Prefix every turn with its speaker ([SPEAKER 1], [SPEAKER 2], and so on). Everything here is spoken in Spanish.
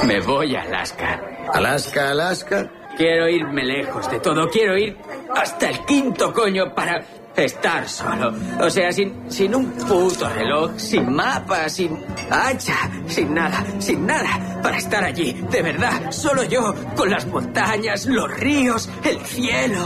[SPEAKER 1] Me voy a Alaska.
[SPEAKER 2] ¿Alaska, Alaska?
[SPEAKER 1] Quiero irme lejos de todo. Quiero ir hasta el quinto coño para estar solo. O sea, sin un puto reloj, sin mapa, sin hacha, sin nada. Para estar allí, de verdad, solo yo, con las montañas, los ríos, el cielo.